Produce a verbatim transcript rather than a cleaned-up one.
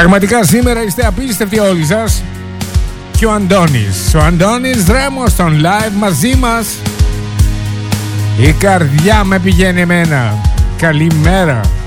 Πραγματικά σήμερα είστε απίστευτοι όλοι σας. Και ο Αντώνης, ο Αντώνης Δρέμος στον live μαζί μας. Η καρδιά με πηγαίνει εμένα. Καλημέρα.